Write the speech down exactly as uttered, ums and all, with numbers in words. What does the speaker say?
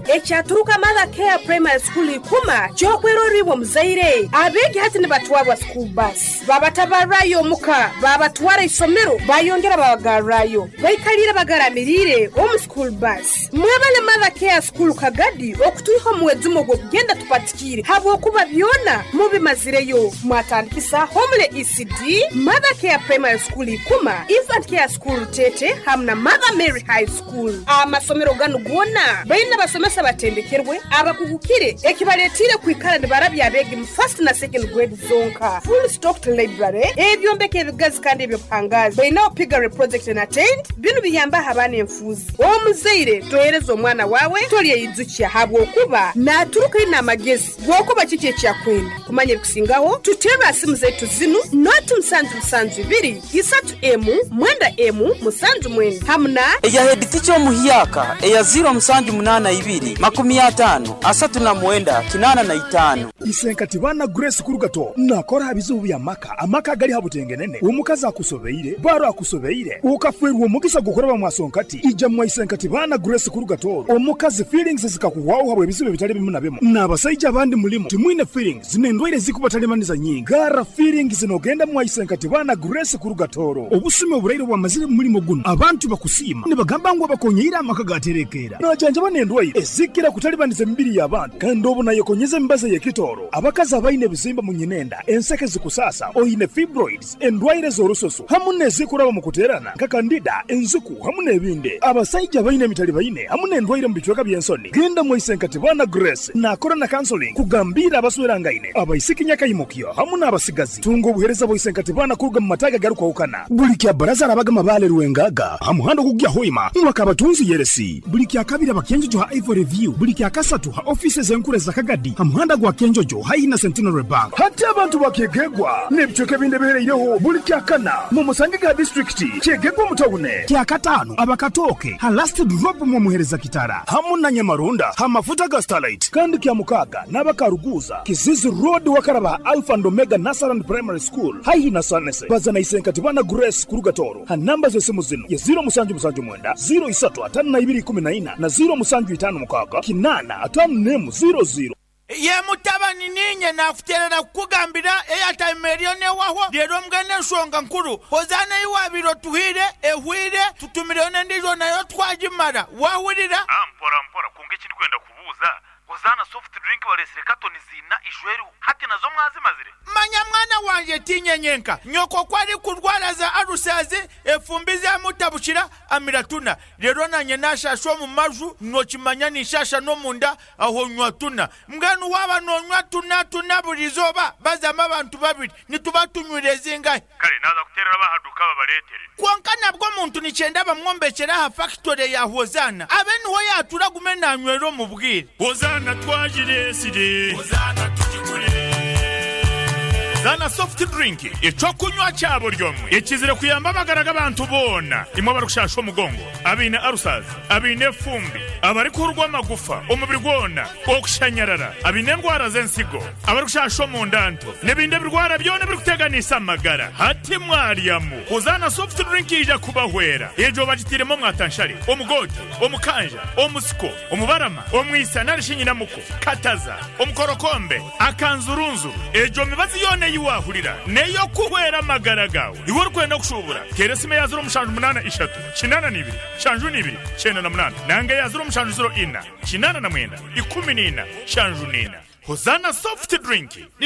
ekyaturuka Mother Care Primary School ikuma kyokweroriibwa muzaire abegi hati ne batwabwa school bus babatabarayo muka babatwara isomero bayongera babagarayo bayikalira bagaramirire omu school bus mwebale Mother Care School kagadi okutuiho mwezi mugo kugenda tupatikire habo kuba byona mubimazireyo mwatandikisa Homle E C D Mother Care Primary School ikuma Infant Care School Tete hamna Mother Mary High School amasomero gano gona bayina basomesa batendekerwe abakugukire ekibaletire kwikala ne barabya abegi mu first na second grade zonka full stocked library ebyombeke ebigazi kandi ebyo pangazi bayina opigare project and attend bino biyamba abana enfuzi omuzaire toyereza omwana wawe toliye yizukiya habwo kuba na turuka ina magezi gwokuba kiki ekyakwenda kumanya ebikusingaho tutera asimu zetu zinu not msanju msanju biri isatu emu mwenda emu musanju mwenda hamna eya head teacher muhiyaka eya zero msanju munana ibiri makumi atano asatu na mwenda kinana na itano isenkati bana Grace Kurugato nakora habizubu ya maka amaka gali habutengenene omukaza akusobeire baro akusobeire ukafwerwa omukisa gukora bamwasonkati ija mu isenkati bana Grace Kurugato omukazi feelings zikakuwaho habwe bizibe bitali bimu na bimu nabasajja abandi mulimo timwine feelings zinendwire zikubatalемaniza nyingi gara feelings zinogenda mu isenkati bana Grace Kurugatoro obusume obureire bwa mazire mulimo guno abantu bakusima ne bagamba ngo bakonyira amaka gaterekera najanja banendwire ezikira kutalibaniza mbiri y'abantu kandi obuna yekonyeze mbaze yekitoro abakaza abaine bizimba mu nyinenda enseke zikusasa oyine fibroids endwaire z'orusoso hamune zikuraba mu kuterana nka kandida enzuku hamune ebinde abasajja abaine mitali baine hamune endwaire mu bichweka byensoni genda mu isenkati bana Grace nakora na counseling kugambira abaswera ngaine abaisikinya kayimukyo hamune abasigazi tungo buhereza bo isenkati bana kuruga mu mataga garuka ukana buli kya baraza abagama bale ruwengaga hamuhando kugya hoima mwaka abatunzi yeresi buli kya kabira bakenjojo ha Ivory View buli kya kasatu ha offices enkure za Kagadi hamuhanda gwa kenjojo haina Centenary Bank hati abantu bakegegwa nebichoke binde bereireho buli kya kana mu Musange ga district kyegegwa mutawune kya katano abakatoke ha last drop mu muhereza kitara hamuna Nyamarunda ha mafuta ga Starlight kandi kya mukaga nabakaruguza Kizizi Road wakaraba Alpha and Omega Nursery Primary School haina Sanese bazana isenkati bana Grace Kurugatoro ha namba zo simu zino ya zero musanju musanju mwenda zero isatu atanu na ibiri kumi na ina na zero musanju itanu mukaga kinana atanu nemu zero zero ye mutabani ninye nafuterera kugambira eyataimeriyone waho rero mgane nsonga nkuru hozana iwabiro tuhire ehwire tutumirone ndizo nayo twajimara wahurira ampora mpora kunge kiri kwenda kubuza hozana soft drink balesire katoni zina ijweru hati nazo mwazi mazire manya mwana wanje tinyenyenka nyoko kwari kurwara za arusaze efumbize mutabushira amiratuna rero nanye nashasho mu maju nokimanya nishasha no munda aho nywatuna mganu waba no nywatuna tuna burizoba bazama abantu babiri nitubatunywireze ngai kale naza kuterera bahaduka babaletere kwankana bwo muntu nicenda bamwombekera ha factory ya hozana abeni ho yatura gumena nywero mu bwire hozana twajire sire hozana tujigure Zana soft drink ico kunywa cyabo ryomwe ikizire kuyamba bagaraga abantu bona imwe barushasho mugongo abine arusazi abine fumbi abari kurwa magufa umubiri gwona okushanyarara abine ngwara zensigo abarushasho mu ndanto nebinde birwara byone biri kuteganisa amagara hati mwariyamu uzana soft drink ija kubahwera ejo bagitiremo mwatanshari omugodi omukanja omusiko omubarama omwisa narishinyina muko kataza omukorokombe akanzurunzu ejo mibazi yone yiwahurira neyo kuhwera magara gawe iwo kwenda kushubura keresime yazuro mushanju munana ishatu kinana nibiri shanju nibiri cyenda na munana nange yazuro mushanju zero ina kinana na mwenda ikumi nina shanju nina hozana soft drink